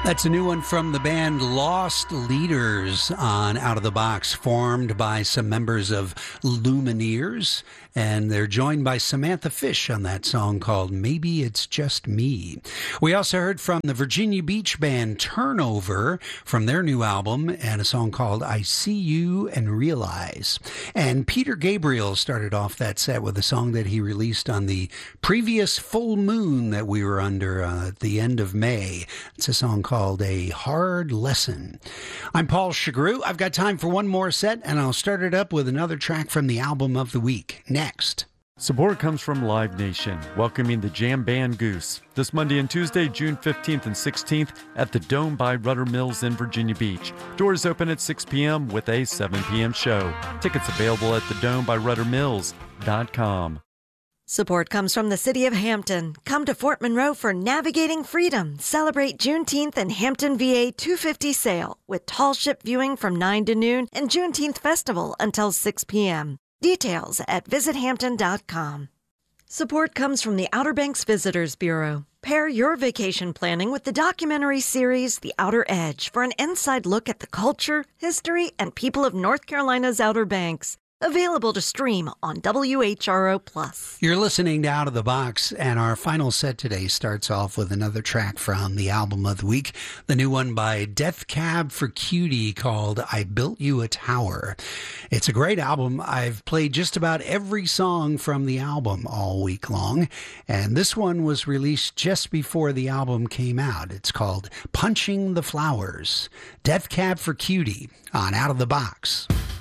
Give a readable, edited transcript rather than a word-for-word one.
That's a new one from the band Lost Leaders on Out of the Box, formed by some members of Lumineers, and they're joined by Samantha Fish on that song called Maybe It's Just Me. We also heard from the Virginia Beach band Turnover from their new album and a song called I See You and Realize. And Peter Gabriel started off that set with a song that he released on the previous full moon that we were under at the end of May. It's a song called A Hard Lesson. I'm Paul Chagru. I've got time for one more set, and I'll start it up with another track from the album of the week. Next. Support comes from Live Nation, welcoming the jam band Goose this Monday and Tuesday, June 15th and 16th at the Dome by Rudder Mills in Virginia Beach. Doors open at 6 p.m. with a 7 p.m. show. Tickets available at thedomebyruddermills.com. Support comes from the City of Hampton. Come to Fort Monroe for Navigating Freedom. Celebrate Juneteenth and Hampton VA 250 sale with tall ship viewing from 9 to noon and Juneteenth Festival until 6 p.m. Details at visithampton.com. Support comes from the Outer Banks Visitors Bureau. Pair your vacation planning with the documentary series The Outer Edge for an inside look at the culture, history, and people of North Carolina's Outer Banks. Available to stream on WHRO+. You're listening to Out of the Box, and our final set today starts off with another track from the album of the week, the new one by Death Cab for Cutie called I Built You a Tower. It's a great album. I've played just about every song from the album all week long, and this one was released just before the album came out. It's called Punching the Flowers. Death Cab for Cutie on Out of the Box.